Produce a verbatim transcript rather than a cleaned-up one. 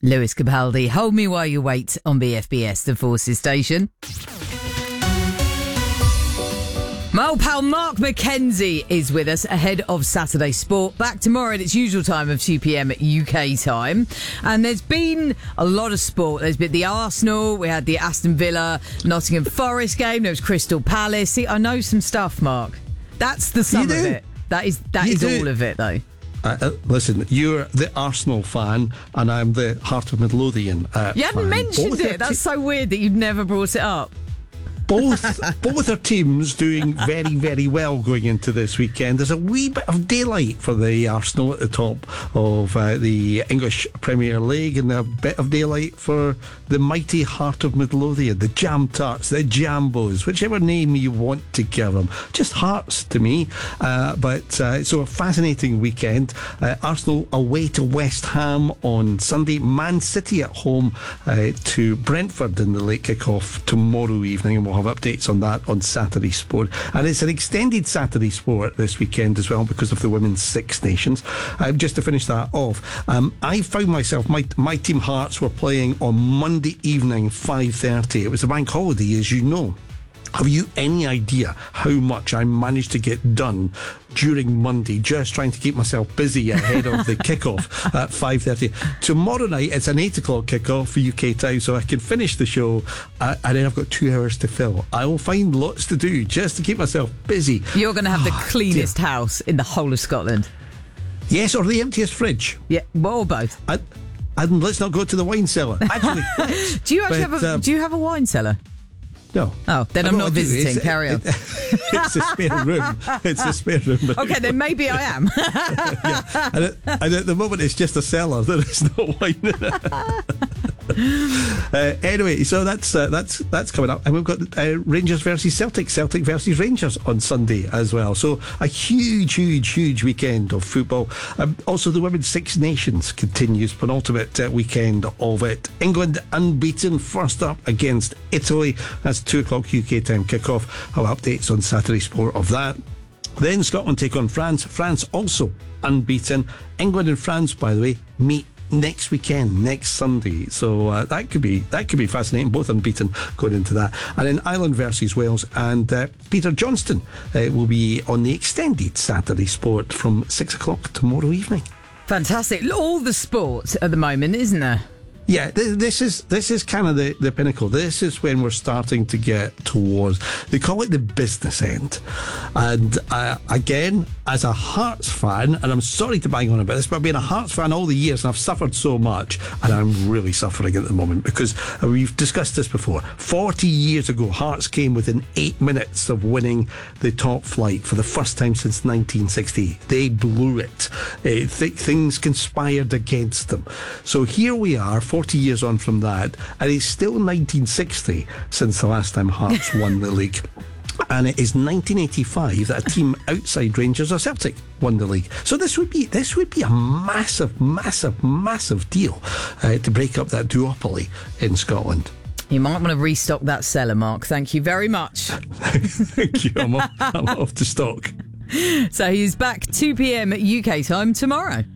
Lewis Capaldi, Hold Me While You Wait on B F B S, the Forces station. My old pal Mark McKenzie is with us ahead of Saturday Sport. Back tomorrow at its usual time of two p.m. U K time. And there's been a lot of sport. There's been the Arsenal, we had the Aston Villa, Nottingham Forest game, there was Crystal Palace. See, I know some stuff, Mark. That's the sum of it. That is that You is do. all of it, though. Uh, uh, listen, you're the Arsenal fan, and I'm the Heart of Midlothian uh, You hadn't fan. mentioned Both it. are That's te- so weird that you've never brought it up. both both are teams doing very, very well going into this weekend. There's a wee bit of daylight for the Arsenal at the top of uh, the English Premier League, and a bit of daylight for the mighty Heart of Midlothian, the Jam Tarts, the Jambos, whichever name you want to give them. Just Hearts to me. Uh, but uh, so a fascinating weekend. Uh, Arsenal away to West Ham on Sunday. Man City at home uh, to Brentford in the late kick-off tomorrow evening, and we'll have updates on that on Saturday Sport. And it's an extended Saturday Sport this weekend as well because of the Women's Six Nations. Uh, just to finish that off, um, I found myself, my, my team Hearts were playing on Monday evening, five thirty. It was a bank holiday, as you know. Have you any idea how much I managed to get done during Monday, just trying to keep myself busy ahead of the kickoff at five thirty? Tomorrow night, it's an eight o'clock kickoff for U K time, so I can finish the show, uh, and then I've got two hours to fill. I will find lots to do just to keep myself busy. You're going to have the Oh, cleanest dear. house in the whole of Scotland. Yes, or the emptiest fridge. Yeah, well, or both. And, and let's not go to the wine cellar. Actually, Do you actually But, have a um, Do you have a wine cellar? no. Oh, then I I'm know not I do. visiting. It's- Carry on. it- it's a spare room. It's a spare room. Okay, then maybe I am. Yeah. And, at, and at the moment, it's just a cellar. There is no wine in it. uh, anyway, so that's uh, that's that's coming up, and we've got uh, Rangers versus Celtic, Celtic versus Rangers on Sunday as well. So a huge, huge, huge weekend of football. Um, also, the Women's Six Nations continues, penultimate uh, weekend of it. England unbeaten, first up against Italy. That's two o'clock U K time kickoff. I'll have updates on Saturday Sport of that. Then Scotland take on France. France also unbeaten. England and France, by the way, meet next weekend, next Sunday. So uh, that could be that could be fascinating. Both unbeaten going into that. And then Ireland versus Wales, and uh, Peter Johnston uh, will be on the extended Saturday Sport from six o'clock tomorrow evening. Fantastic. All the sport at the moment, isn't there? Yeah, th- this is this is kind of the, the pinnacle. This is when we're starting to get towards, they call it the business end. And uh, again, as a Hearts fan, and I'm sorry to bang on about this, but I've been a Hearts fan all the years and I've suffered so much, and I'm really suffering at the moment because uh, we've discussed this before. forty years ago, Hearts came within eight minutes of winning the top flight for the first time since nineteen sixty. They blew it. Uh, th- things conspired against them. So here we are, forty years on from that, and it's still nineteen sixty since the last time Hearts won the league. And it is nineteen eighty-five that a team outside Rangers or Celtic won the league. So this would be this would be a massive, massive, massive deal uh, to break up that duopoly in Scotland. You might want to restock that cellar, Mark. Thank you very much. Thank you. I'm off, I'm off to stock. So he's back two p.m. U K time tomorrow.